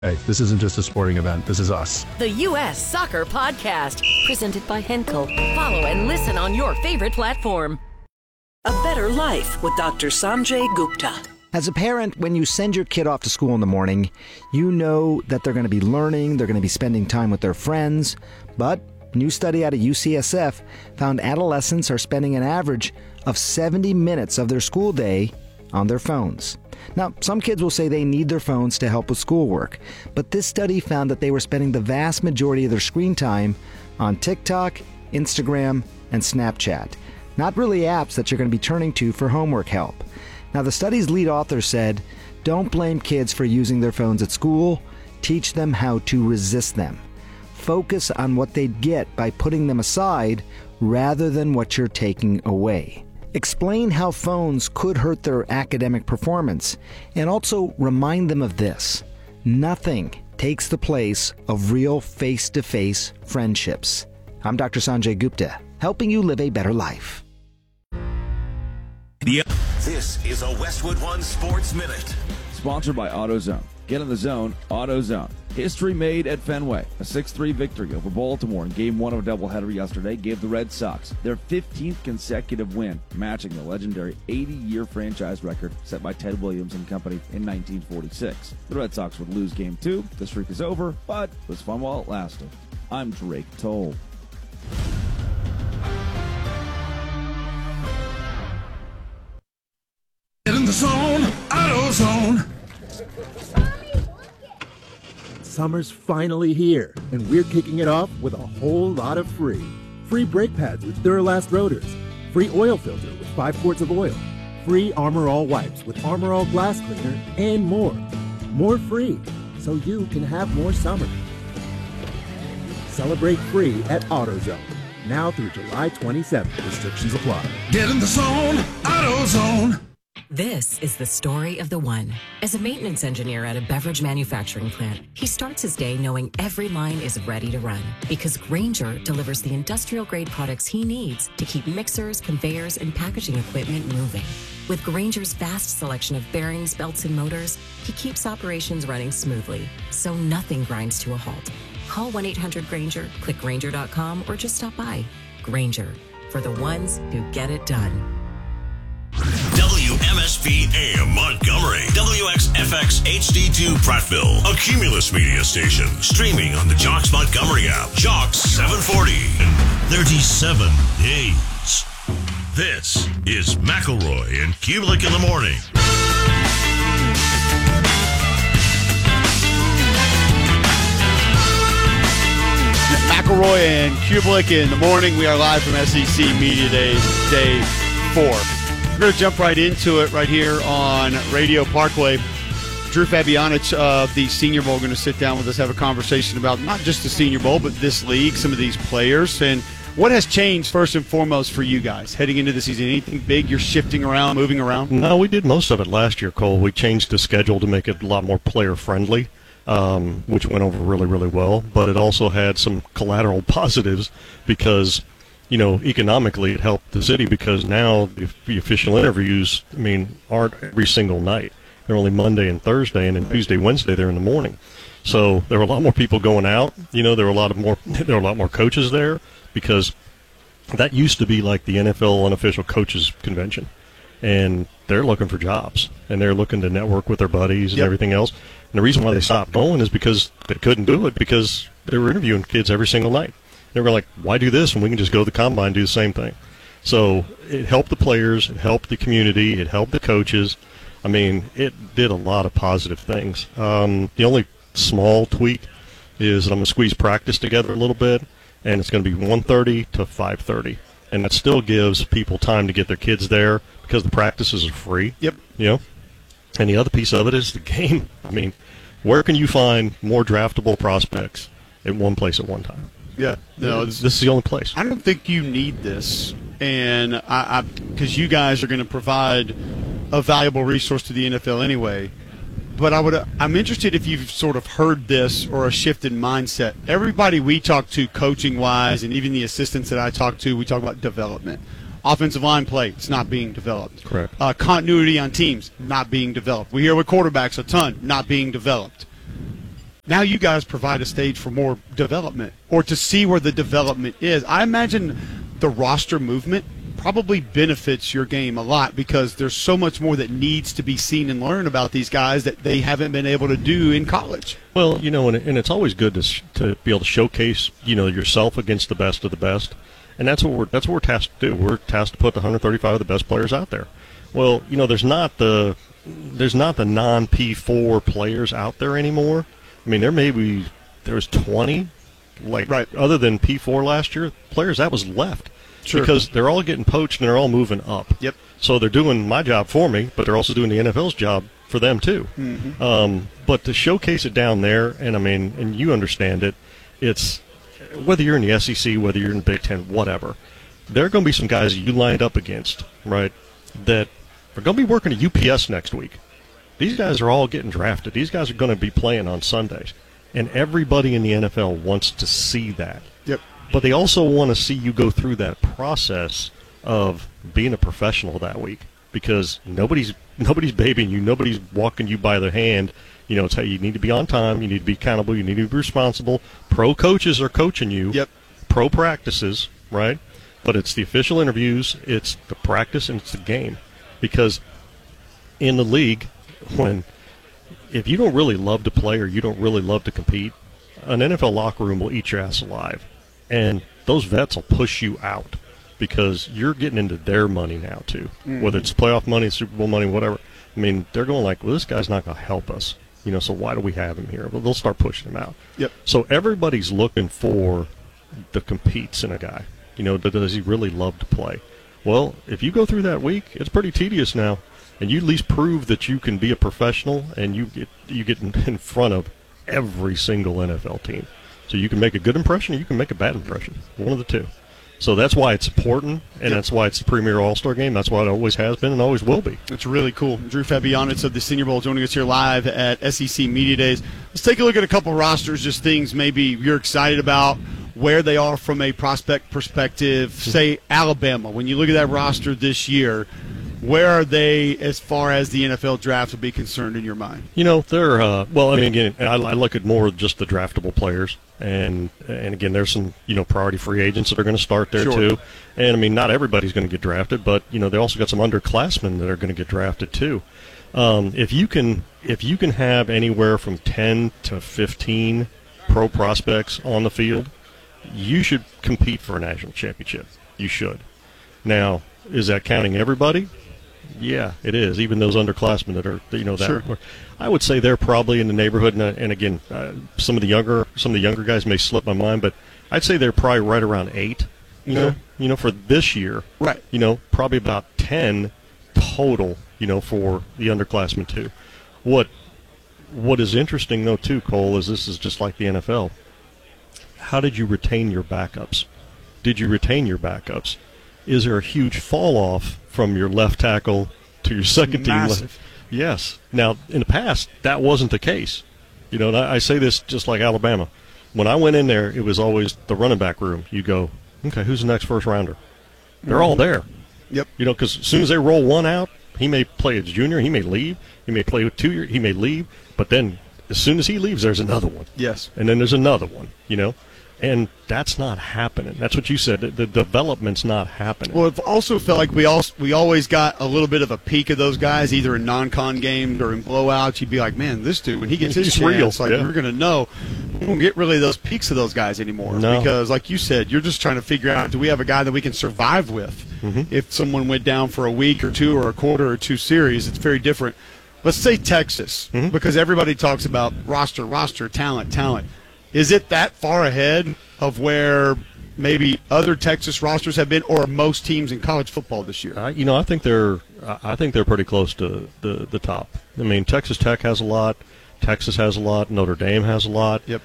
Hey, this isn't just a sporting event. This is us. The U.S. Soccer Podcast, presented by Henkel. Follow and listen on your favorite platform. A Better Life with Dr. Sanjay Gupta. As a parent, when you send your kid off to school in the morning, you know that they're going to be learning, they're going to be spending time with their friends. But a new study out of UCSF found adolescents are spending an average of 70 minutes of their school day on their phones. Now, some kids will say they need their phones to help with schoolwork, but this study found that they were spending the vast majority of their screen time on TikTok, Instagram, and Snapchat. Not really apps that you're going to be turning to for homework help. Now, the study's lead author said, don't blame kids for using their phones at school. Teach them how to resist them. Focus on what they'd get by putting them aside rather than what you're taking away. Explain how phones could hurt their academic performance, and also remind them of this. Nothing takes the place of real face-to-face friendships. I'm Dr. Sanjay Gupta, helping you live a better life. This is a Westwood One Sports Minute. Sponsored by AutoZone. Get in the zone, AutoZone. History made at Fenway. A 6-3 victory over Baltimore in Game 1 of a doubleheader yesterday gave the Red Sox their 15th consecutive win, matching the legendary 80-year franchise record set by Ted Williams and company in 1946. The Red Sox would lose Game 2. The streak is over, but it was fun while it lasted. I'm Drake Toll. Get in the zone, AutoZone. Summer's finally here, and we're kicking it off with a whole lot of free. Free brake pads with Duralast rotors. Free oil filter with 5 quarts of oil. Free Armor All wipes with Armor All glass cleaner, and more. More free, so you can have more summer. Celebrate free at AutoZone. Now through July 27th. Restrictions apply. Get in the zone, AutoZone. This is the story of the one. As a maintenance engineer at a beverage manufacturing plant, he starts his day knowing every line is ready to run because Grainger delivers the industrial-grade products he needs to keep mixers, conveyors, and packaging equipment moving. With Grainger's vast selection of bearings, belts, and motors, he keeps operations running smoothly, so nothing grinds to a halt. Call 1-800-GRAINGER, click Grainger.com, or just stop by. Grainger, for the ones who get it done. WMSP AM Montgomery, WXFX HD2 Prattville, a Cumulus media station, streaming on the Jocks Montgomery app, Jocks 740 and 37 days. This is McElroy and Kubelik in the morning. McElroy and Kubelik in the morning. We are live from SEC Media Days, Day 4. We're going to jump right into it right here on Radio Parkway. Drew Fabianich of the Senior Bowl going to sit down with us, have a conversation about not just the Senior Bowl, but this league, some of these players, and what has changed first and foremost for you guys heading into the season. Anything big you're shifting around, moving around? No, we did most of it last year, Cole. We changed the schedule to make it a lot more player-friendly, which went over really, really well. But it also had some collateral positives because – you know, economically it helped the city because now the official interviews, aren't every single night. They're only Monday and Thursday, and then Tuesday, Wednesday they're in the morning. So there were a lot more people going out. You know, there were a lot more coaches there because that used to be like the NFL unofficial coaches convention, and they're looking for jobs and they're looking to network with their buddies and everything else. And the reason why they stopped going is because they couldn't do it because they were interviewing kids every single night. They were like, why do this when we can just go to the combine and do the same thing? So it helped the players, it helped the community, it helped the coaches. It did a lot of positive things. The only small tweak is that I'm going to squeeze practice together a little bit, and it's going to be 1:30 to 5:30. And that still gives people time to get their kids there because the practices are free. Yep. You know? And the other piece of it is the game. Where can you find more draftable prospects in one place at one time? Yeah, no, this is the only place. I don't think you need this, and because you guys are going to provide a valuable resource to the NFL anyway. But I'm interested if you've sort of heard this or a shift in mindset. Everybody we talk to, coaching-wise, and even the assistants that I talk to, we talk about development. Offensive line play, it's not being developed. Correct. Continuity on teams, not being developed. We hear with quarterbacks a ton, not being developed. Now you guys provide a stage for more development, or to see where the development is. I imagine the roster movement probably benefits your game a lot because there's so much more that needs to be seen and learned about these guys that they haven't been able to do in college. Well, and it's always good to be able to showcase, yourself against the best of the best, and that's what we're tasked to do. We're tasked to put the 135 of the best players out there. Well, there's not the non-P4 players out there anymore. I mean, there was 20, other than P4 last year, players that was left. Sure. Because they're all getting poached and they're all moving up. Yep. So they're doing my job for me, but they're also doing the NFL's job for them too. Mm-hmm. But to showcase it down there, and you understand it, it's whether you're in the SEC, whether you're in the Big Ten, whatever, there are going to be some guys you lined up against, right, that are going to be working at UPS next week. These guys are all getting drafted. These guys are going to be playing on Sundays. And everybody in the NFL wants to see that. Yep. But they also want to see you go through that process of being a professional that week, because nobody's babying you, nobody's walking you by the hand. It's how you need to be on time, you need to be accountable, you need to be responsible. Pro coaches are coaching you. Yep. Pro practices, right? But it's the official interviews, it's the practice, and it's the game. Because in the league, if you don't really love to play or you don't really love to compete, an NFL locker room will eat your ass alive. And those vets will push you out because you're getting into their money now, too. Mm-hmm. Whether it's playoff money, Super Bowl money, whatever. I mean, they're going like, well, this guy's not going to help us. So why do we have him here? Well, they'll start pushing him out. Yep. So everybody's looking for the competes in a guy. Does he really love to play? Well, if you go through that week, it's pretty tedious now. And you at least prove that you can be a professional and you get in front of every single NFL team. So you can make a good impression or you can make a bad impression, one of the two. So that's why it's important, and that's why it's the premier All-Star game. That's why it always has been and always will be. It's really cool. Drew Fabianich of the Senior Bowl joining us here live at SEC Media Days. Let's take a look at a couple rosters, just things maybe you're excited about, where they are from a prospect perspective. Say Alabama, when you look at that roster this year, where are they as far as the NFL draft will be concerned in your mind? They're again, I look at more just the draftable players, and again, there's some priority free agents that are going to start there too, and not everybody's going to get drafted, but they also got some underclassmen that are going to get drafted too. If you can have anywhere from 10 to 15 pro prospects on the field, you should compete for a national championship. You should. Now, is that counting everybody? Yeah, it is. Even those underclassmen that are, that. Sure. I would say they're probably in the neighborhood. And again, some of the younger guys may slip my mind, but I'd say they're probably right around 8. For this year. Right. Probably about 10 total. For the underclassmen too. What is interesting though too, Cole, is this is just like the NFL. How did you retain your backups? Did you retain your backups? Is there a huge fall off from your left tackle to your second team? Massive. Yes. Now, in the past, that wasn't the case. And I say this just like Alabama. When I went in there, it was always the running back room. You go, okay, who's the next first rounder? They're all there. Yep. Because as soon as they roll one out, he may play as junior, he may leave. He may play with 2 years, he may leave. But then as soon as he leaves, there's another one. Yes. And then there's another one, And that's not happening. That's what you said. The development's not happening. Well, it also felt like we always got a little bit of a peek of those guys, either in non-con games or in blowouts. You'd be like, man, this dude, when he gets his chance, we're going to know. We don't get really those peaks of those guys anymore. No. Because, like you said, you're just trying to figure out, do we have a guy that we can survive with? Mm-hmm. If someone went down for a week or two or a quarter or two series, it's very different. Let's say Texas, because everybody talks about roster, talent. Is it that far ahead of where maybe other Texas rosters have been, or most teams in college football this year? I think they're pretty close to the top. Texas Tech has a lot, Texas has a lot, Notre Dame has a lot. Yep.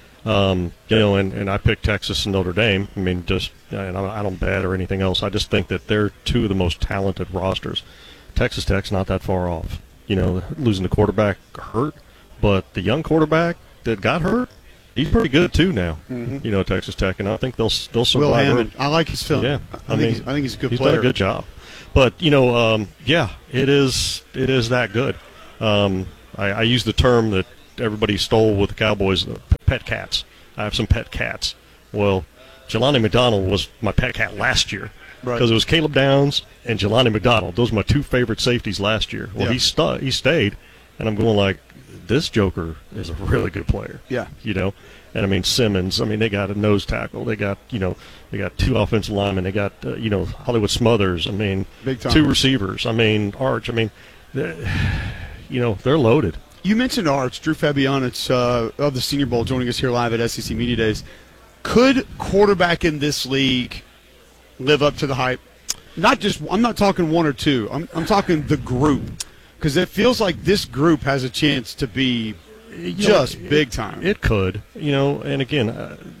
And I picked Texas and Notre Dame. And I don't bet or anything else. I just think that they're two of the most talented rosters. Texas Tech's not that far off. Losing the quarterback hurt, but the young quarterback that got hurt, he's pretty good too now. Mm-hmm. Texas Tech, and I think they'll survive. Will Hammond, I like his film. Yeah, I think he's a good he's player. Done a good job. But it is that good. I use the term that everybody stole with the Cowboys, pet cats. I have some pet cats. Well, Jelani McDonald was my pet cat last year because it was Caleb Downs and Jelani McDonald. Those were my two favorite safeties last year. Well, he stayed, and I'm going like, this joker is a really good player. Yeah. You know, and I mean Simmons. I mean they got a nose tackle. They got they got two offensive linemen. They got Hollywood Smothers. I mean, big time. Two receivers. I mean Arch. I mean, they're loaded. You mentioned Arch, Drew Fabianich of the Senior Bowl, joining us here live at SEC Media Days. Could quarterback in this league live up to the hype? I'm not talking one or two. I'm talking the group, because it feels like this group has a chance to be big time. It could, and again,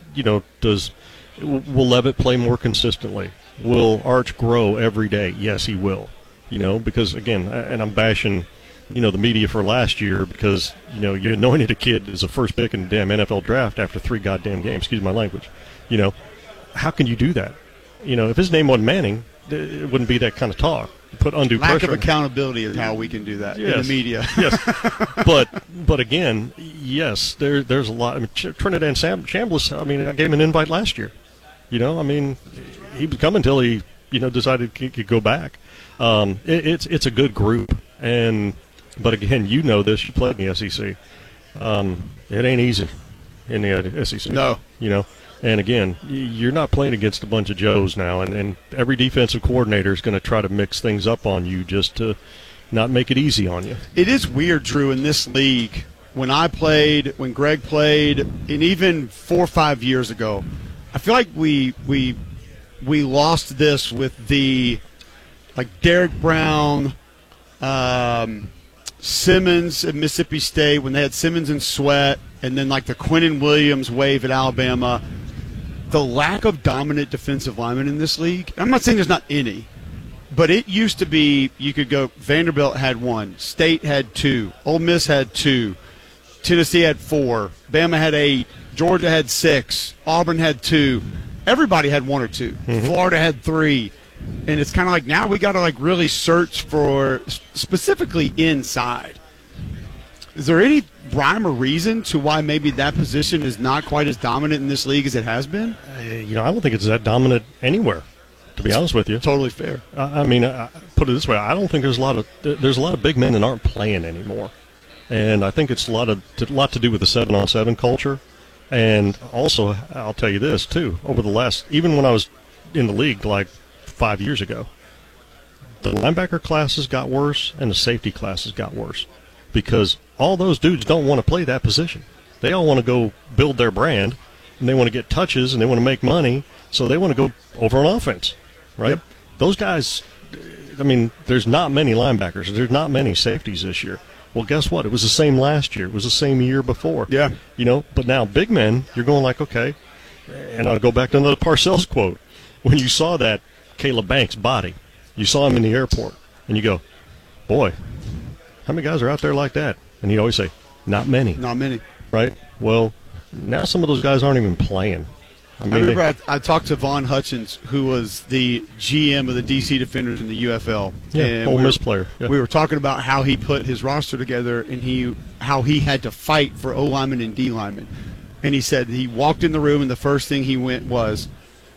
will Levitt play more consistently? Will Arch grow every day? Yes, he will. Because again, and I'm bashing the media for last year because, you anointed a kid as a first pick in the damn NFL draft after 3 goddamn games. Excuse my language. How can you do that? If his name wasn't Manning, it wouldn't be that kind of talk. Put undue pressure. Lack of accountability is how we can do that in the media. Yes. But again, yes, there's a lot. I mean, Trinidad Chambliss, I mean, I gave him an invite last year. He was coming until he, decided he could go back. It's a good group. But again, this. You played in the SEC. It ain't easy in the SEC. No. And again, you're not playing against a bunch of Joes now, and every defensive coordinator is going to try to mix things up on you just to not make it easy on you. It is weird, Drew, in this league. When I played, when Greg played, and even 4 or 5 years ago, I feel like we lost this with the Derek Brown, Simmons at Mississippi State when they had Simmons and Sweat, and then the Quinnen Williams wave at Alabama. The lack of dominant defensive linemen in this league, I'm not saying there's not any, but it used to be you could go, Vanderbilt had 1, State had 2, Ole Miss had 2, Tennessee had 4, Bama had 8, Georgia had 6, Auburn had 2. Everybody had 1 or 2. Mm-hmm. Florida had 3. And it's kind of now we got to really search for specifically inside. Is there any rhyme or reason to why maybe that position is not quite as dominant in this league as it has been? I don't think it's that dominant anywhere, to be honest with you. Totally fair. Put it this way: I don't think there's a lot of big men that aren't playing anymore, and I think it's a lot to do with the 7-on-7 culture, and also I'll tell you this too: over the last, even when I was in the league 5 years ago, the linebacker classes got worse and the safety classes got worse because all those dudes don't want to play that position. They all want to go build their brand, and they want to get touches, and they want to make money, so they want to go over on offense, right? Yep. Those guys, there's not many linebackers. There's not many safeties this year. Well, guess what? It was the same last year. It was the same year before. Yeah. But now big men, you're going okay, and I'll go back to another Parcells quote. When you saw that Caleb Banks body, you saw him in the airport, and you go, boy, how many guys are out there like that? And he'd always say, not many. Not many. Right? Well, now some of those guys aren't even playing. I remember I talked to Vaughn Hutchins, who was the GM of the D.C. Defenders in the UFL. Yeah, Ole Miss player. Yeah. We were talking about how he put his roster together and how he had to fight for O linemen and D linemen. And he said he walked in the room and the first thing he went was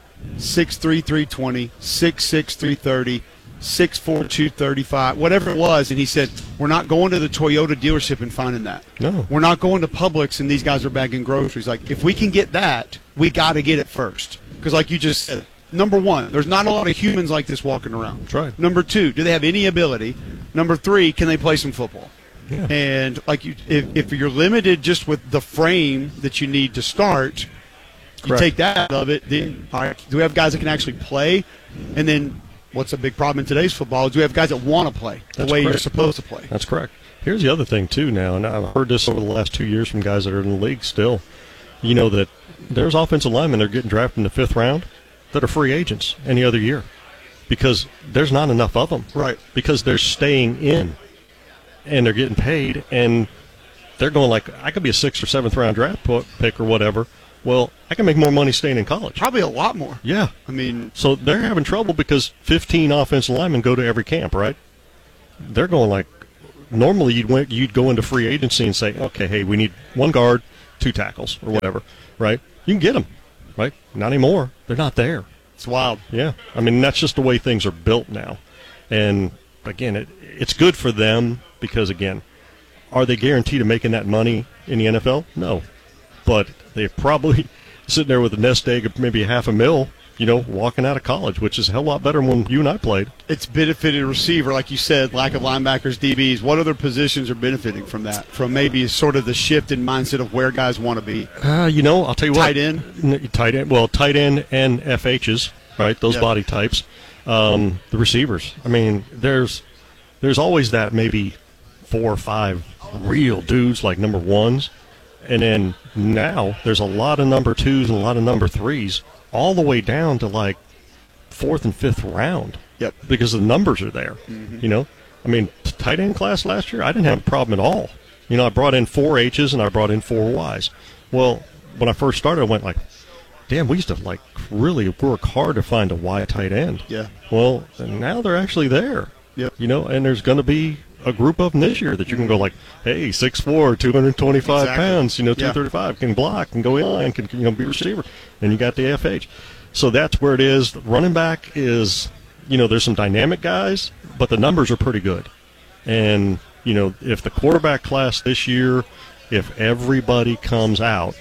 6'3", 320, 6'6", 330, 6'4", 235, whatever it was. And he said, we're not going to the Toyota dealership and finding that. No. We're not going to Publix and these guys are bagging groceries. If we can get that, we got to get it first. Because like you just said, number one, there's not a lot of humans like this walking around. That's right. Number two, do they have any ability? Number three, can they play some football? Yeah. And if you're limited just with the frame that you need to start, you take that out of it, then all right, do we have guys that can actually play? And then what's a big problem in today's football is do we have guys that want to play the way you're supposed to play? That's correct. Here's the other thing, too, now, and I've heard this over the last 2 years from guys that are in the league still. That there's offensive linemen that are getting drafted in the 5th round that are free agents any other year because there's not enough of them. Right. Because they're staying in and they're getting paid and they're going I could be a 6th or 7th round draft pick or whatever. Well, I can make more money staying in college. Probably a lot more. Yeah. So they're having trouble because 15 offensive linemen go to every camp, right? They're going normally you'd go into free agency and say, okay, hey, we need 1 guard, 2 tackles, or whatever, right? You can get them, right? Not anymore. They're not there. It's wild. Yeah. I mean, that's just the way things are built now. And, again, it's good for them because, again, are they guaranteed of making that money in the NFL? No. But they're probably sitting there with a nest egg of maybe $500,000, walking out of college, which is a hell of a lot better than when you and I played. It's benefited a receiver, like you said, lack of linebackers, DBs. What other positions are benefiting from that? From maybe sort of the shift in mindset of where guys want to be? I'll tell you what. Tight end? Tight end and FHs, right? Those body types. The receivers. I mean, there's always that maybe 4 or 5 real dudes like number 1s. And then now there's a lot of number 2s and a lot of number 3s all the way down to like 4th and 5th round. Yep. Because the numbers are there. Mm-hmm. I mean, tight end class last year, I didn't have a problem at all. I brought in 4 H's and I brought in 4 Y's. Well, when I first started, I went like, damn, we used to like really work hard to find a Y tight end. Yeah. Well, now they're actually there. Yep. And there's going to be a group of them this year that you can go like, hey, 6'4", 225 pounds, 235, can block, can go in line, can be a receiver, and you got the FH. So that's where it is. The running back is, there's some dynamic guys, but the numbers are pretty good. And if the quarterback class this year, if everybody comes out,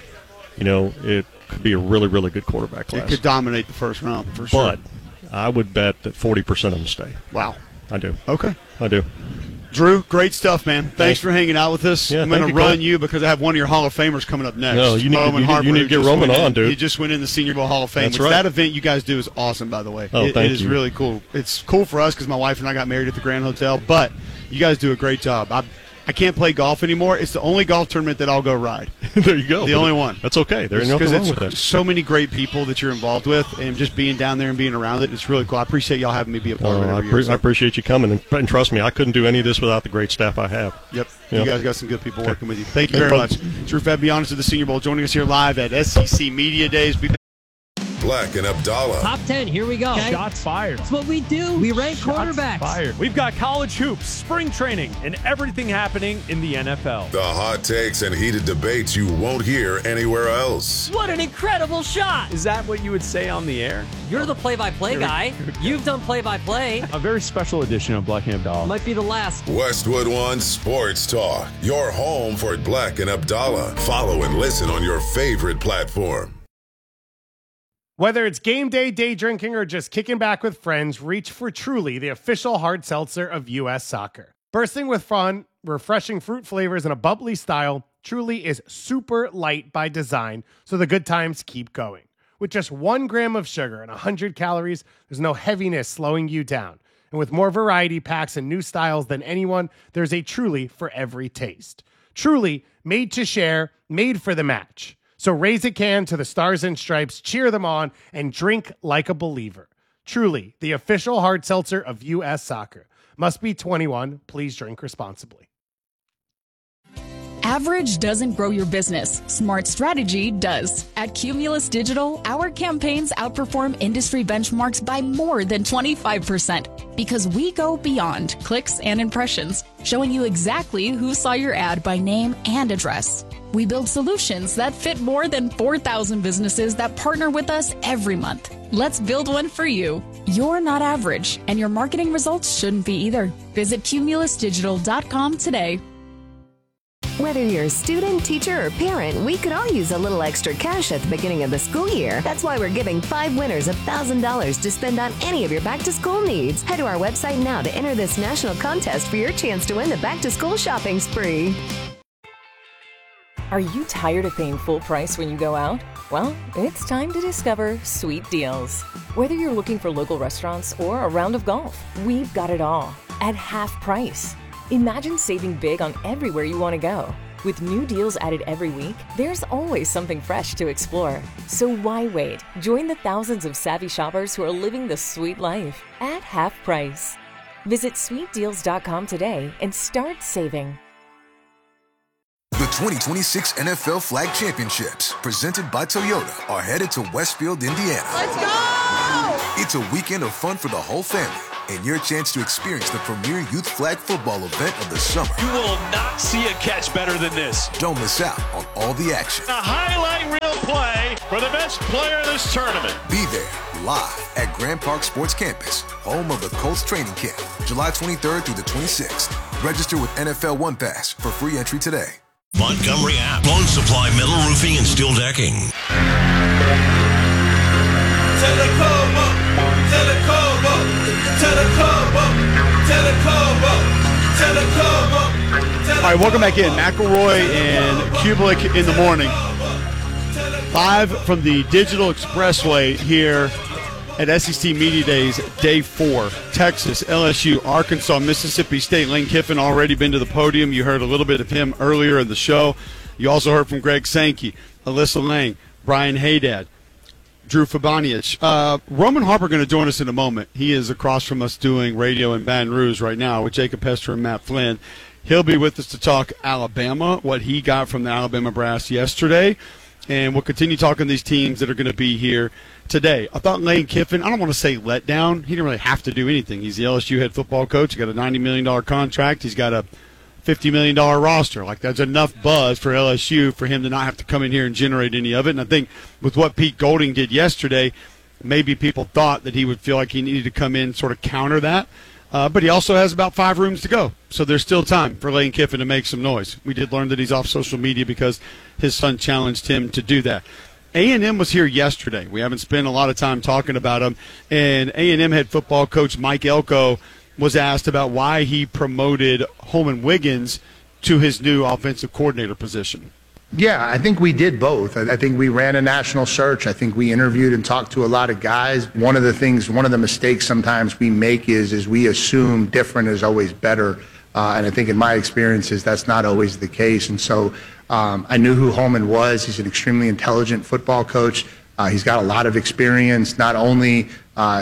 it could be a really, really good quarterback class. It could dominate the first round for sure. But I would bet that 40% of them stay. Wow. I do. Okay. I do. Drew, great stuff, man. Thanks for hanging out with us. Yeah, I'm going to run you because I have one of your Hall of Famers coming up next. No, you need to get Roman on, dude. He just went in the Senior Bowl Hall of Fame. That's right. That event you guys do is awesome, by the way. Oh, thank you. It is really cool. It's cool for us because my wife and I got married at the Grand Hotel, but you guys do a great job. I can't play golf anymore. It's the only golf tournament that I'll go ride. There you go. The only one. That's okay. There's nothing wrong with that. So many great people that you're involved with, and just being down there and being around it, it's really cool. I appreciate y'all having me be a part of it every year. I appreciate you coming, and trust me, I couldn't do any of this without the great staff I have. Yep. You guys got some good people working with you. Thank you very much. Drew Fabianis of the Senior Bowl joining us here live at SEC Media Days. Black and Abdallah. Top 10, here we go. Okay. Shots fired. That's what we do. We rank quarterbacks. Fired. We've got college hoops, spring training, and everything happening in the NFL. The hot takes and heated debates you won't hear anywhere else. What an incredible shot. Is that what you would say on the air? You're the play-by-play guy. You've done play-by-play. A very special edition of Black and Abdallah. Might be the last. Westwood One Sports Talk. Your home for Black and Abdallah. Follow and listen on your favorite platform. Whether it's game day, day drinking, or just kicking back with friends, reach for Truly, the official hard seltzer of U.S. Soccer. Bursting with fun, refreshing fruit flavors, and a bubbly style, Truly is super light by design, so the good times keep going. With just 1 gram of sugar and 100 calories, there's no heaviness slowing you down. And with more variety packs and new styles than anyone, there's a Truly for every taste. Truly, made to share, made for the match. So raise a can to the Stars and Stripes, cheer them on, and drink like a believer. Truly, the official hard seltzer of U.S. Soccer. Must be 21. Please drink responsibly. Average doesn't grow your business. Smart strategy does. At Cumulus Digital, our campaigns outperform industry benchmarks by more than 25% because we go beyond clicks and impressions, showing you exactly who saw your ad by name and address. We build solutions that fit more than 4,000 businesses that partner with us every month. Let's build one for you. You're not average, and your marketing results shouldn't be either. Visit cumulusdigital.com today. Whether you're a student, teacher, or parent, we could all use a little extra cash at the beginning of the school year. That's why we're giving 5 winners $1,000 to spend on any of your back-to-school needs. Head to our website now to enter this national contest for your chance to win the back-to-school shopping spree. Are you tired of paying full price when you go out? Well, it's time to discover Sweet Deals. Whether you're looking for local restaurants or a round of golf, we've got it all at half price. Imagine saving big on everywhere you want to go. With new deals added every week, there's always something fresh to explore. So why wait? Join the thousands of savvy shoppers who are living the sweet life at half price. Visit sweetdeals.com today and start saving. The 2026 NFL Flag Championships, presented by Toyota, are headed to Westfield, Indiana. Let's go! It's a weekend of fun for the whole family. and your chance to experience the premier youth flag football event of the summer. You will not see a catch better than this. Don't miss out on all the action. A highlight reel play for the best player of this tournament. Be there live at Grand Park Sports Campus, home of the Colts training camp, July 23rd through the 26th. Register with NFL One Pass for free entry today. Montgomery app. Lone Supply Metal Roofing and Steel Decking. All right, welcome back in. McElroy and Kublik in the morning. Live from the Digital Expressway here at SEC Media Days, Day 4. Texas, LSU, Arkansas, Mississippi State. Lane Kiffin already been to the podium. You heard a little bit of him earlier in the show. You also heard from Greg Sankey, Alyssa Lang, Brian Haydad, Drew Fabanic. Roman Harper going to join us in a moment. He is across from us doing radio in Baton Rouge right now with Jacob Hester and Matt Flynn. He'll be with us to talk Alabama, what he got from the Alabama brass yesterday. And we'll continue talking these teams that are going to be here today. I thought Lane Kiffin, I don't want to say let down. He didn't really have to do anything. He's the LSU head football coach. He's got a $90 million contract. He's got a $50 million roster. Like, that's enough buzz for LSU for him to not have to come in here and generate any of it. And I think with what Pete Golding did yesterday, maybe people thought that he would feel like he needed to come in and sort of counter that. But he also has about 5 rooms to go. So there's still time for Lane Kiffin to make some noise. We did learn that he's off social media because his son challenged him to do that. A&M was here yesterday. We haven't spent a lot of time talking about him. And A&M head football coach Mike Elko was asked about why he promoted Holman Wiggins to his new offensive coordinator position. Yeah, I think we did both. I think we ran a national search. I think we interviewed and talked to a lot of guys. One of the mistakes sometimes we make is we assume different is always better. And I think in my experiences, that's not always the case. And so I knew who Holman was. He's an extremely intelligent football coach. He's got a lot of experience, not only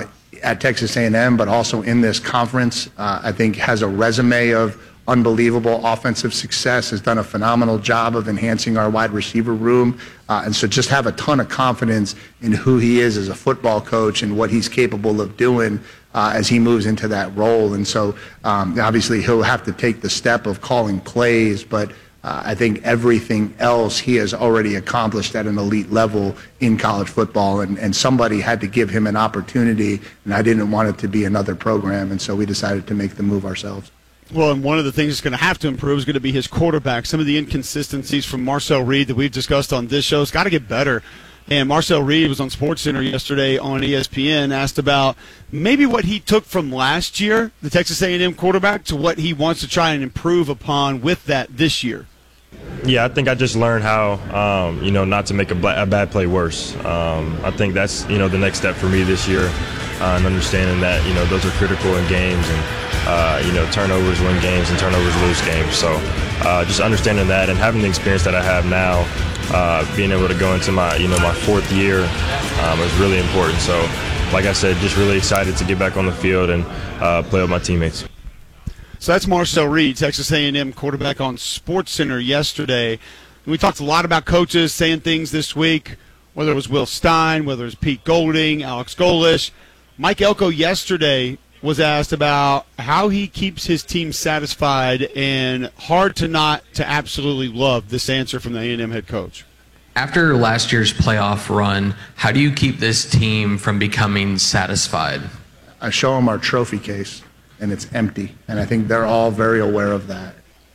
at Texas A&M, but also in this conference. I think has a resume of unbelievable offensive success, has done a phenomenal job of enhancing our wide receiver room. And so just have a ton of confidence in who he is as a football coach and what he's capable of doing as he moves into that role. And so obviously he'll have to take the step of calling plays, but I think everything else he has already accomplished at an elite level in college football, and somebody had to give him an opportunity, and I didn't want it to be another program, and so we decided to make the move ourselves. Well, and one of the things that's going to have to improve is going to be his quarterback. Some of the inconsistencies from Marcel Reed that we've discussed on this show has got to get better. And Marcel Reed was on SportsCenter yesterday on ESPN, asked about maybe what he took from last year, the Texas A&M quarterback, to what he wants to try and improve upon with that this year. Yeah, I think I just learned how, not to make a bad play worse. I think that's, the next step for me this year, and understanding that, those are critical in games, and, turnovers win games and turnovers lose games. So just understanding that and having the experience that I have now, being able to go into my, my 4th year is really important. So, like I said, just really excited to get back on the field and play with my teammates. So that's Marcel Reed, Texas A&M quarterback on SportsCenter yesterday. We talked a lot about coaches saying things this week, whether it was Will Stein, whether it was Pete Golding, Alex Golesh. Mike Elko yesterday was asked about how he keeps his team satisfied, and hard to not to absolutely love this answer from the A&M head coach. After last year's playoff run, how do you keep this team from becoming satisfied? I show them our trophy case, and it's empty, and I think they're all very aware of that.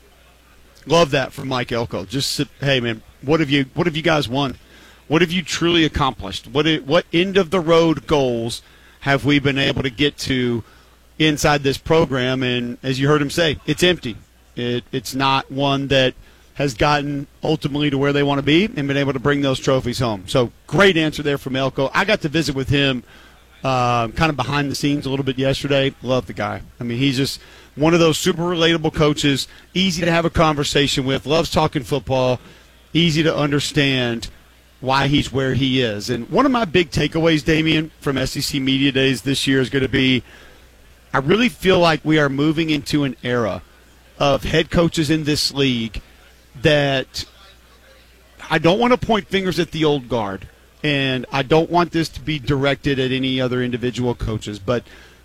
Love that from Mike Elko. Just, hey, man, what have you guys won? What have you truly accomplished? What end-of-the-road goals have we been able to get to inside this program? And as you heard him say, it's empty. It's not one that has gotten ultimately to where they want to be and been able to bring those trophies home. So great answer there from Elko. I got to visit with him kind of behind the scenes a little bit yesterday. Love the guy. I mean, he's just one of those super relatable coaches, easy to have a conversation with, loves talking football, easy to understand why he's where he is. And one of my big takeaways, Damian, from SEC Media Days this year is going to be, I really feel like we are moving into an era of head coaches in this league that I don't want to point fingers at the old guard, and I don't want this to be directed at any other individual coaches, but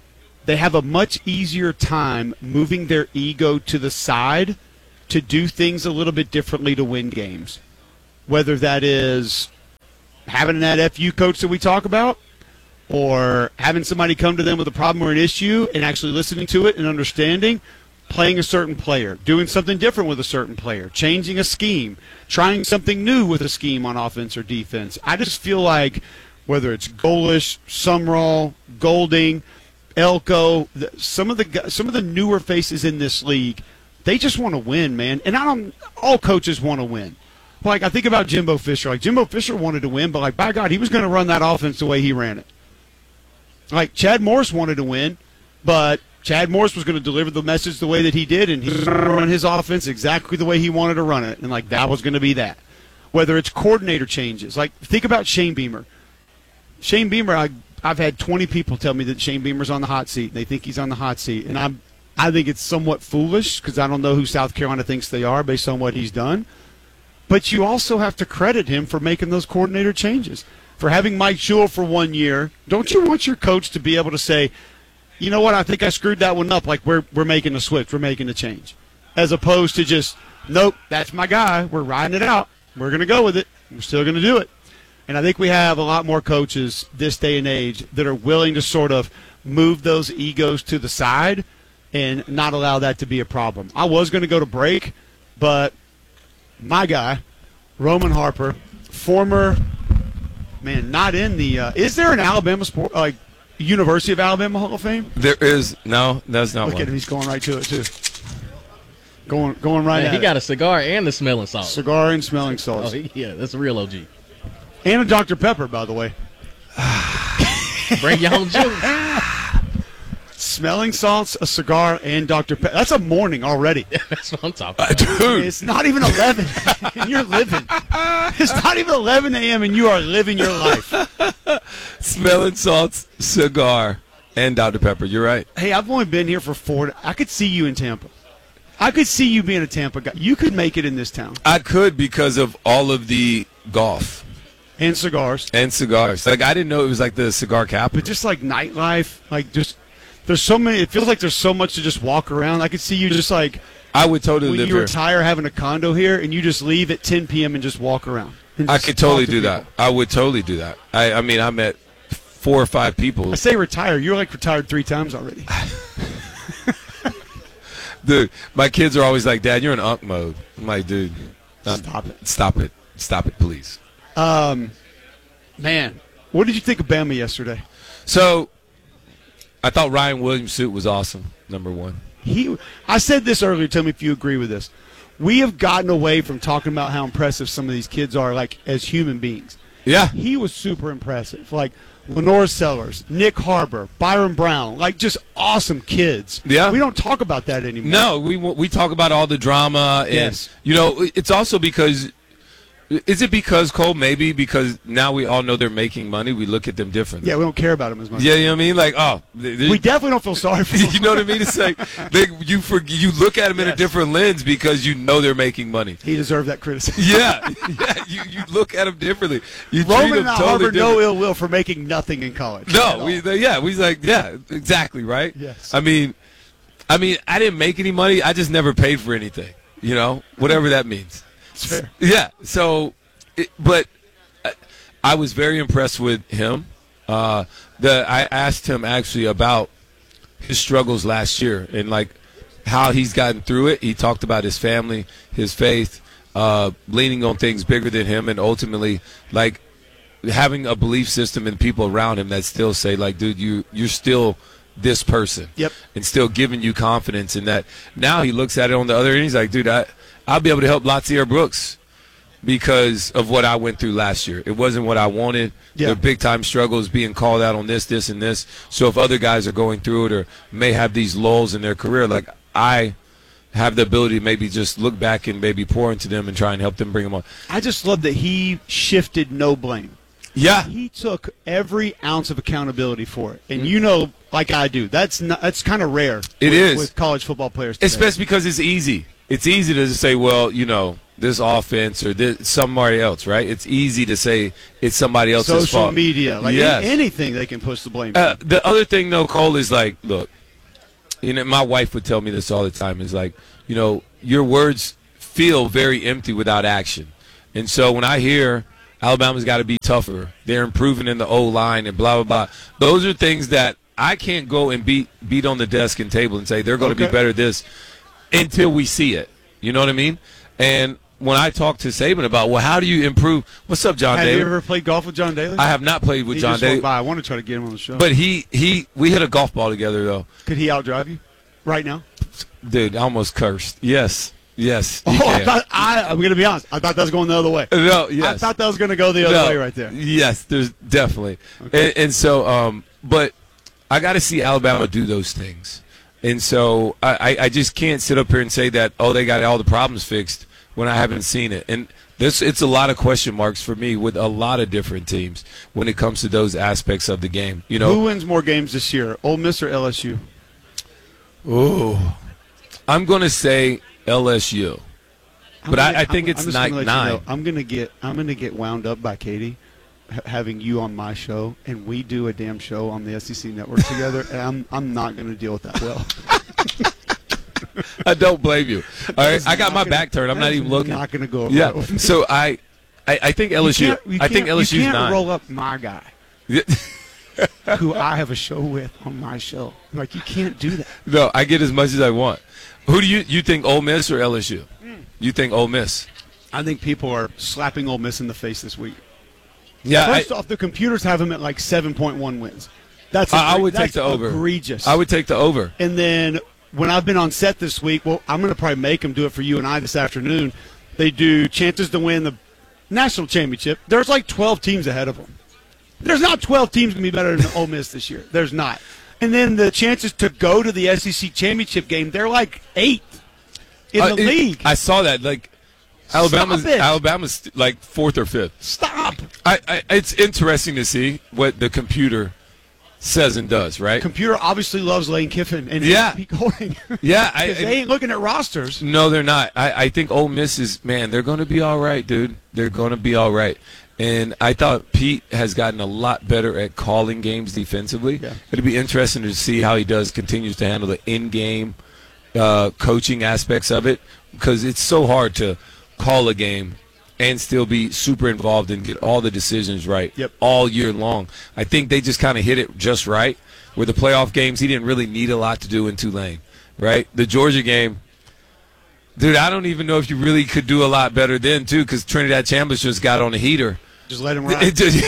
they have a much easier time moving their ego to the side to do things a little bit differently to win games. Whether that is having that FU coach that we talk about, or having somebody come to them with a problem or an issue and actually listening to it and understanding, playing a certain player, doing something different with a certain player, changing a scheme, trying something new with a scheme on offense or defense. I just feel like whether it's Golish, Sumrall, Golding, Elko, some of the newer faces in this league, they just want to win, man. And all coaches want to win. Like, I think about Jimbo Fisher. Like, Jimbo Fisher wanted to win, but, like, by God, he was going to run that offense the way he ran it. Like, Chad Morris wanted to win, but Chad Morris was going to deliver the message the way that he did, and he was going to run his offense exactly the way he wanted to run it. And, like, that was going to be that. Whether it's coordinator changes. Like, think about Shane Beamer. Shane Beamer, I've had 20 people tell me that Shane Beamer's on the hot seat. They think he's on the hot seat. And I think it's somewhat foolish because I don't know who South Carolina thinks they are based on what he's done. But you also have to credit him for making those coordinator changes. For having Mike Jewell for 1 year, don't you want your coach to be able to say, you know what, I think I screwed that one up. Like, we're making a switch. We're making a change. As opposed to just, nope, that's my guy. We're riding it out. We're going to go with it. We're still going to do it. And I think we have a lot more coaches this day and age that are willing to sort of move those egos to the side and not allow that to be a problem. I was going to go to break, but my guy, Roman Harper, former, man, not in the is there an Alabama sport, like University of Alabama Hall of Fame? There is. No, that's not Look one. at him. He's going right to it, too. Going right Man, at he it. got a cigar and the smelling salts. Cigar and smelling salts. Oh, yeah, that's a real OG. And a Dr. Pepper, by the way. Bring your own juice. Smelling salts, a cigar, and Dr. Pepper. That's a morning already. That's what I'm talking about. Dude. It's not even 11, and you're living. It's not even 11 a.m., and you are living your life. Smelling salts, cigar, and Dr. Pepper. You're right. Hey, I've only been here for 4 I could see you in Tampa. I could see you being a Tampa guy. You could make it in this town. I could because of all of the golf. And cigars. And cigars. Like, I didn't know it was like the cigar capital. But just like nightlife, like just there's so many. It feels like there's so much to just walk around. I could see you just like I would totally when live you here. retire having a condo here, and you just leave at 10 p.m. and just walk around. And I just could totally talk to do people. that. I would totally do that. I mean, I met 4 or 5 people. I say retire. You're like retired 3 times already. Dude, my kids are always like, Dad, you're in unk mode. I'm like, dude, Stop it. Stop it, please. Man, what did you think of Bama yesterday? So, I thought Ryan Williams' suit was awesome, number one. I said this earlier. Tell me if you agree with this. We have gotten away from talking about how impressive some of these kids are, like as human beings. Yeah, he was super impressive. Like Lenore Sellers, Nick Harbor, Byron Brown, like just awesome kids. Yeah, we don't talk about that anymore. No, we talk about all the drama, and yes. You know, it's also because. Is it because, Cole, maybe because now we all know they're making money, we look at them differently? Yeah, we don't care about them as much. Yeah, you know what I mean? Like, oh. We definitely don't feel sorry for them. You know what I mean? It's like you look at them in a different lens because you know they're making money. He deserved that criticism. Yeah, you look at them differently. You treat Roman them and I totally harbor different. no ill will for making nothing in college. No, we like, yeah, exactly, right? Yes. I mean, I didn't make any money. I just never paid for anything, you know, whatever that means. It's fair. Yeah, so... But I was very impressed with him. I asked him actually about his struggles last year and like how he's gotten through it. He talked about his family, his faith, leaning on things bigger than him, and ultimately like having a belief system and people around him that still say like, dude, you're still this person. Yep. And still giving you confidence in that. Now he looks at it on the other end. He's like, dude, I'll be able to help Latsier Brooks. Because of what I went through last year. It wasn't what I wanted. Yeah. The big-time struggles, being called out on this, and this. So if other guys are going through it or may have these lulls in their career, like I have the ability to maybe just look back and maybe pour into them and try and help them bring them on. I just love that he shifted no blame. Yeah. He took every ounce of accountability for it. And you know, like I do, that's kind of rare. It is. With college football players today. Especially because it's easy. It's easy to just say, well, you know, this offense or this somebody else, right? It's easy to say it's somebody else's fault. Social media, like yes. anything they can push the blame. The other thing, though, Cole, is like, look, my wife would tell me this all the time. Is like, your words feel very empty without action. And so when I hear Alabama's got to be tougher, they're improving in the O-line and blah, blah, blah, those are things that I can't go and beat on the desk and table and say they're going to be better at this until we see it. You know what I mean? And when I talk to Saban about, well, how do you improve? What's up, John Daly? Have you ever played golf with John Daly? I have not played with John Daly. I want to try to get him on the show. But we hit a golf ball together, though. Could he outdrive you right now? Dude, I almost cursed. Yes. I'm going to be honest. I thought that was going the other way. No, yes. I thought that was going to go the other way right there. Yes, there's definitely. Okay. And so, but I got to see Alabama do those things. And so I just can't sit up here and say that, they got all the problems fixed when I haven't seen it. And it's a lot of question marks for me with a lot of different teams when it comes to those aspects of the game. Who wins more games this year, Ole Miss or LSU? Oh, I'm going to say LSU, but I think it's 9-9. I'm gonna get wound up by Katie having you on my show, and we do a damn show on the SEC Network together, and I'm not gonna deal with that well. I don't blame you. All right, I got my back turned. I'm not even looking. Not gonna go. Yeah. So I think LSU. I think LSU's you can't 9. Roll up my guy. Who I have a show with on my show. Like, you can't do that. No, I get as much as I want. Who do you think, Ole Miss or LSU? You think Ole Miss? I think people are slapping Ole Miss in the face this week. Yeah. First off, the computers have them at like 7.1 wins. I would take the over. Egregious. I would take the over. And then when I've been on set this week, well, I'm going to probably make them do it for you and I this afternoon. They do chances to win the national championship. There's like 12 teams ahead of them. There's not 12 teams going to be better than Ole Miss this year. There's not. And then the chances to go to the SEC championship game, they're like 8th in the league. I saw that. Like, Alabama's like 4th or 5th. Stop. It's interesting to see what the computer says and does, right? Computer obviously loves Lane Kiffin and keep going. Yeah. They ain't looking at rosters. No, they're not. I think Ole Miss is, they're going to be all right, dude. They're going to be all right. And I thought Pete has gotten a lot better at calling games defensively. Yeah. It'll be interesting to see how he continues to handle the in-game coaching aspects of it, because it's so hard to call a game and still be super involved and get all the decisions right all year long. I think they just kind of hit it just right. With the playoff games, he didn't really need a lot to do in Tulane, right? The Georgia game, dude, I don't even know if you really could do a lot better then, too, because Trinidad Chambers just got on a heater. Just let him ride.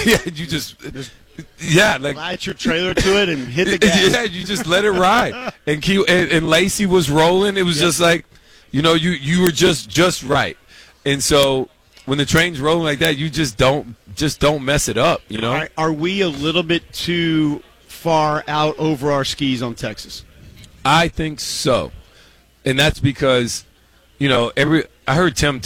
Latch your trailer to it and hit the gas. Yeah, you just let it ride. And Lacey was rolling. It was just like, you were just right. And so when the train's rolling like that, you just don't mess it up, Are we a little bit too far out over our skis on Texas? I think so. And that's because I heard Tim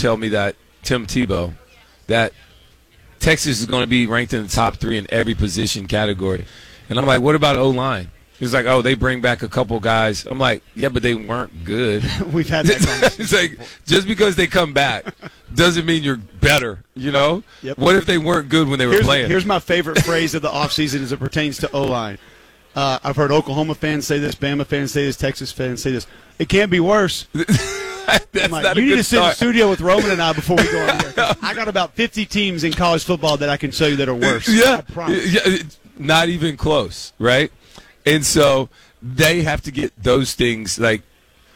Tebow, that Texas is going to be ranked in the top 3 in every position category. And I'm like, what about O-line? He's like, they bring back a couple guys. I'm like, yeah, but they weren't good. We've had that conversation. It's like, just because they come back doesn't mean you're better, Yep. What if they weren't good when they were playing? Here's my favorite phrase of the offseason as it pertains to O-line. I've heard Oklahoma fans say this, Bama fans say this, Texas fans say this. It can't be worse. That's not you a need good to sit in the start. studio with Roman and I before we go on here. I got about 50 teams in college football that I can show you that are worse. Yeah, I promise. it's not even close, right? And so they have to get those things like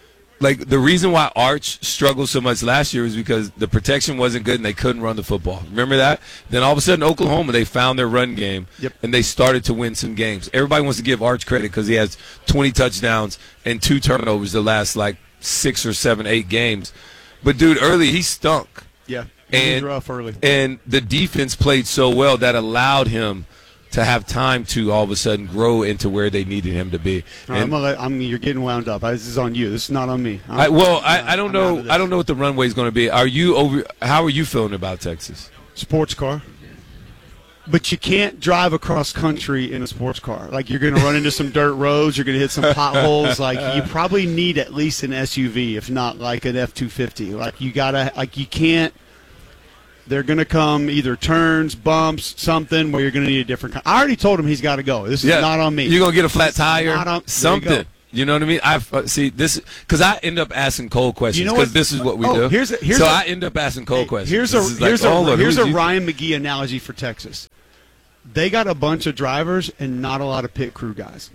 the reason why Arch struggled so much last year was because the protection wasn't good and they couldn't run the football. Remember that? Then all of a sudden Oklahoma, they found their run game and they started to win some games. Everybody wants to give Arch credit because he has 20 touchdowns and 2 turnovers the last 6 or 7, 8 games. But dude, early he stunk. Yeah, he was rough early. And the defense played so well that allowed him to have time to all of a sudden grow into where they needed him to be. You're getting wound up. This is on you. This is not on me. I don't know. I don't know what the runway is going to be. How are you feeling about Texas? Sports car. But you can't drive across country in a sports car. You're going to run into some dirt roads. You're going to hit some potholes. You probably need at least an SUV, if not like an F-250. You can't. They're going to come either turns, bumps, something where you're going to need a different car. I already told him he's got to go. This is not on me. You're going to get a flat tire, something. You know what I mean? See this because I end up asking Cole questions because this is what we do. I end up asking Cole questions. Here's a Ryan McGee analogy for Texas. They got a bunch of drivers and not a lot of pit crew guys.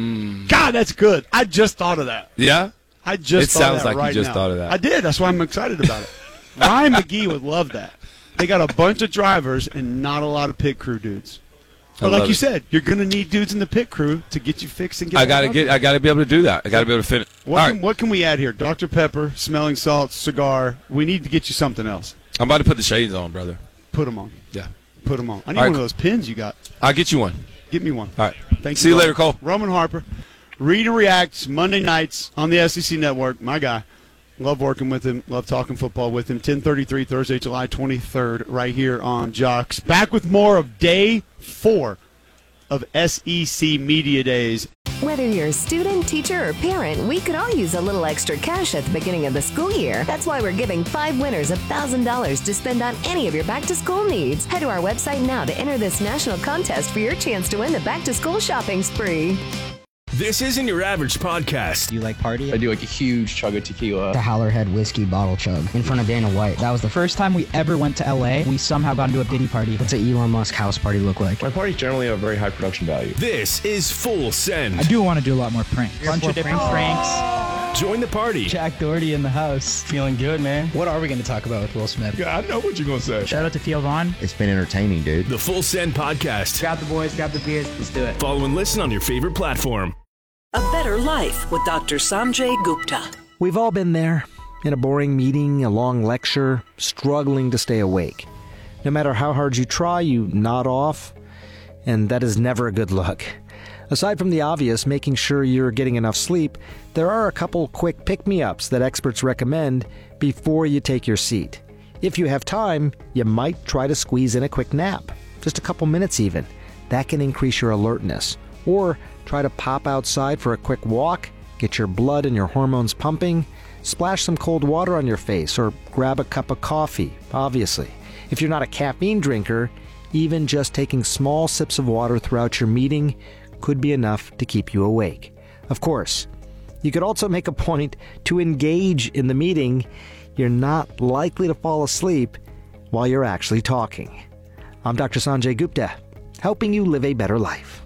God, that's good. I just thought of that. Yeah? I just thought of that right now. It sounds like you just thought of that. I did. That's why I'm excited about it. Ryan McGee would love that. They got a bunch of drivers and not a lot of pit crew dudes. But like you said, you're going to need dudes in the pit crew to get you fixed and get. I got to be able to do that. I got to be able to finish. What can we add here? Dr. Pepper, smelling salts, cigar. We need to get you something else. I'm about to put the shades on, brother. Put them on. Yeah. Put them on. I need one of those pins you got. I'll get you one. Get me one. All right. Thank you. See you later, Cole. Roman Harper. Read and React Monday nights on the SEC Network. My guy. Love working with him. Love talking football with him. 10:33 Thursday, July 23rd, right here on Jocks. Back with more of Day 4 of SEC Media Days. Whether you're a student, teacher, or parent, we could all use a little extra cash at the beginning of the school year. That's why we're giving 5 winners $1,000 to spend on any of your back-to-school needs. Head to our website now to enter this national contest for your chance to win the back-to-school shopping spree. This isn't your average podcast. Do you like party? I do like a huge chug of tequila. The Howlerhead whiskey bottle chug in front of Dana White. That was the first time we ever went to LA. We somehow got into a Diddy party. What's an Elon Musk house party look like? My parties generally have very high production value. This is Full Send. I do want to do a lot more pranks. Bunch of different pranks. Join the party. Jack Doherty in the house. Feeling good, man. What are we going to talk about with Will Smith? Yeah, I know what you're going to say. Shout out to Theo Vaughn. It's been entertaining, dude. The Full Send podcast. Grab the boys, grab the beers. Let's do it. Follow and listen on your favorite platform. A Better Life with Dr. Sanjay Gupta. We've all been there, in a boring meeting, a long lecture, struggling to stay awake. No matter how hard you try, you nod off, and that is never a good look. Aside from the obvious, making sure you're getting enough sleep, there are a couple quick pick-me-ups that experts recommend before you take your seat. If you have time, you might try to squeeze in a quick nap, just a couple minutes even. That can increase your alertness. Or try to pop outside for a quick walk, get your blood and your hormones pumping, splash some cold water on your face, or grab a cup of coffee, obviously. If you're not a caffeine drinker, even just taking small sips of water throughout your meeting could be enough to keep you awake. Of course, you could also make a point to engage in the meeting. You're not likely to fall asleep while you're actually talking. I'm Dr. Sanjay Gupta, helping you live a better life.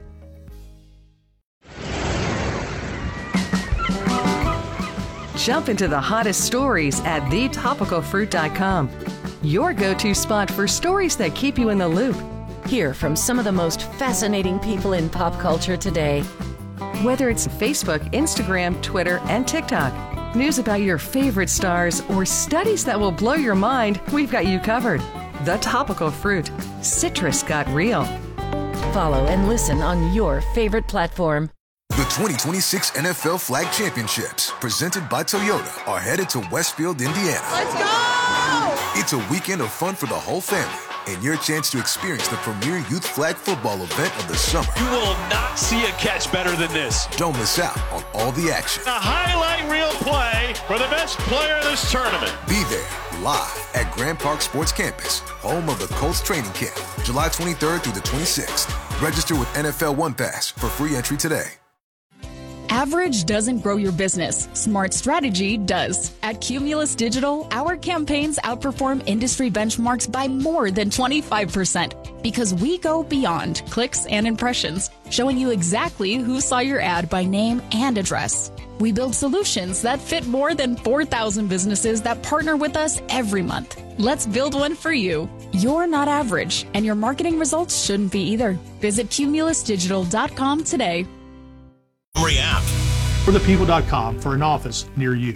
Jump into the hottest stories at thetopicalfruit.com. Your go-to spot for stories that keep you in the loop. Hear from some of the most fascinating people in pop culture today. Whether it's Facebook, Instagram, Twitter, and TikTok, news about your favorite stars, or studies that will blow your mind, we've got you covered. The Topical Fruit. Citrus got real. Follow and listen on your favorite platform. The 2026 NFL Flag Championships, presented by Toyota, are headed to Westfield, Indiana. Let's go! It's a weekend of fun for the whole family and your chance to experience the premier youth flag football event of the summer. You will not see a catch better than this. Don't miss out on all the action. A highlight reel play for the best player of this tournament. Be there live at Grand Park Sports Campus, home of the Colts training camp, July 23rd through the 26th. Register with NFL One Pass for free entry today. Average doesn't grow your business. Smart strategy does. At Cumulus Digital, our campaigns outperform industry benchmarks by more than 25% because we go beyond clicks and impressions, showing you exactly who saw your ad by name and address. We build solutions that fit more than 4,000 businesses that partner with us every month. Let's build one for you. You're not average, and your marketing results shouldn't be either. Visit cumulusdigital.com today. App. For thepeople.com for an office near you.